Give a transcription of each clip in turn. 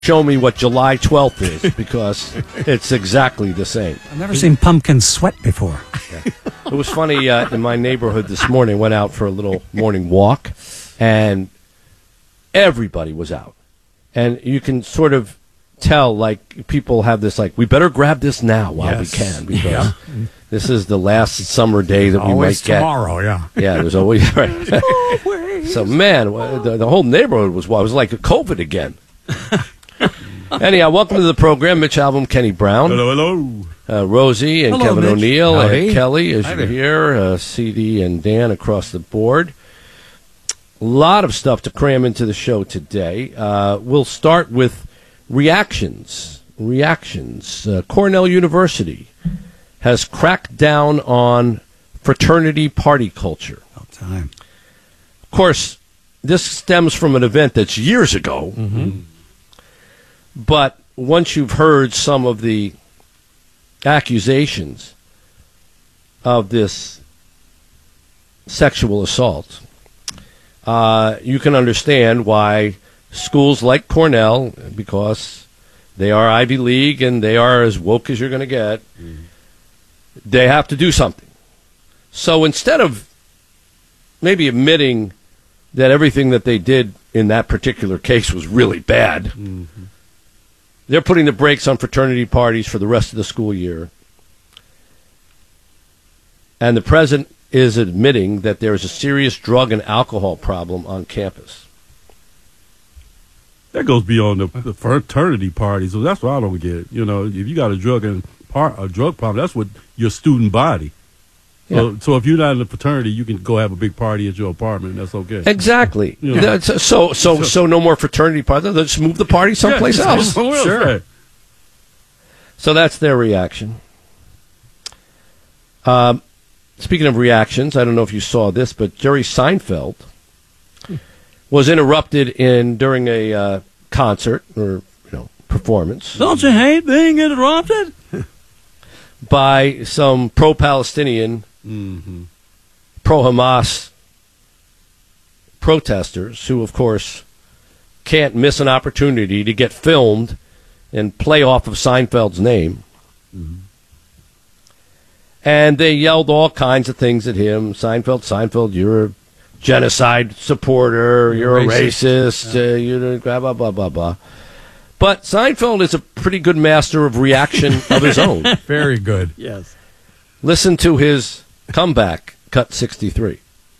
show me what July 12th is, because it's exactly the same. I've never seen pumpkins sweat before. Yeah. It was funny, in my neighborhood this morning, went out for a little morning walk, and everybody was out. And you can sort of tell, like, people have this, like, we better grab this now while we can, because this is the last summer day that we might get. Tomorrow, yeah. Yeah, there's always, right. So, man, the whole neighborhood was like COVID again. Anyhow, welcome to the program. Mitch Albom, Kenny Brown. Hello. Rosie and Hello, Kevin Mitch. O'Neill Howdy. and Kelly, as Hi you're there. here. CD and Dan across the board. A lot of stuff to cram into the show today. We'll start with reactions. Cornell University has cracked down on fraternity party culture. About time. Of course, this stems from an event that's years ago. Mm-hmm. But once you've heard some of the accusations of this sexual assault, you can understand why schools like Cornell, because they are Ivy League and they are as woke as you're going to get, they have to do something. So instead of maybe admitting that everything that they did in that particular case was really bad, they're putting the brakes on fraternity parties for the rest of the school year. And the president is admitting that there is a serious drug and alcohol problem on campus. That goes beyond the fraternity party, so that's what I don't get. You know, if you got a drug problem, that's what your student body. Yeah. So if you're not in the fraternity, you can go have a big party at your apartment. That's okay. Exactly. Yeah. So no more fraternity parties. Let's move the party someplace else. Sure. So that's their reaction. Speaking of reactions, I don't know if you saw this, but Jerry Seinfeld was interrupted during a concert or performance. Don't you hate being interrupted? By some pro-Palestinian, pro-Hamas protesters who, of course, can't miss an opportunity to get filmed and play off of Seinfeld's name. And they yelled all kinds of things at him. Seinfeld, you're a genocide supporter, you're a racist, you're blah, blah, blah, blah, blah. But Seinfeld is a pretty good master of reaction of his own. Very good. Yes. Listen to his comeback, cut 63.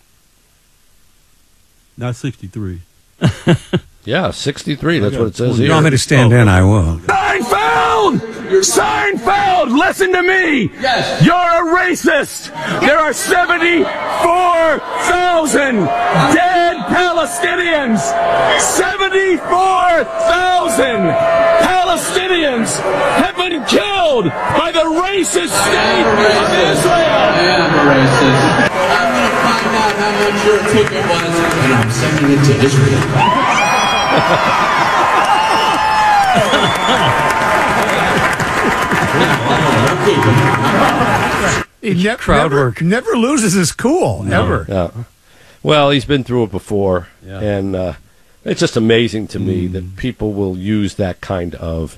Not 63. Yeah, 63, that's what it says You here. want me to stand in? I will. Seinfeld, listen to me. Yes. You're a racist. There are 74,000 dead Palestinians. 74,000 Palestinians have been killed by the racist state of Israel. I am a racist. I'm going to find out how much your ticket was, and I'm sending it to Israel. Crowd work. Never loses his cool, ever. Yeah. Well, he's been through it before, and it's just amazing to me that people will use that kind of,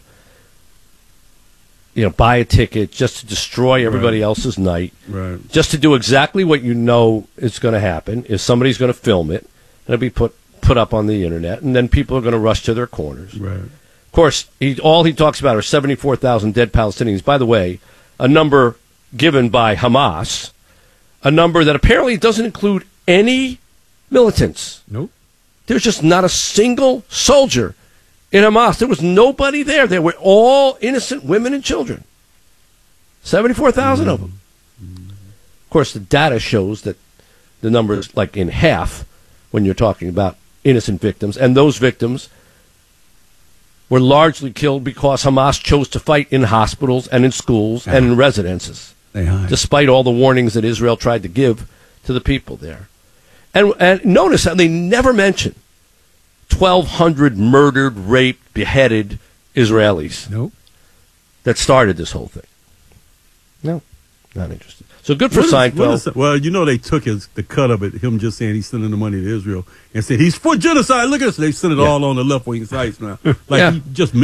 buy a ticket just to destroy everybody else's night, just to do exactly what you know is going to happen, is somebody's going to film it, and it'll be put up on the internet, and then people are going to rush to their corners. Right. Of course, all he talks about are 74,000 dead Palestinians. By the way, a number given by Hamas, a number that apparently doesn't include any militants. Nope. There's just not a single soldier in Hamas. There was nobody there. They were all innocent women and children. 74,000 of them. Of course, the data shows that the number is like in half when you're talking about innocent victims. And those victims were largely killed because Hamas chose to fight in hospitals and in schools and in residences, They hide. despite all the warnings that Israel tried to give to the people there. And notice how they never mention 1,200 murdered, raped, beheaded Israelis Nope. that started this whole thing. No, not interested. So good for Seinfeld. Well, you know they took the cut of it, him just saying he's sending the money to Israel, and said he's for genocide. Look at this. They sent it all on the left wing sites now. Like Yeah. he just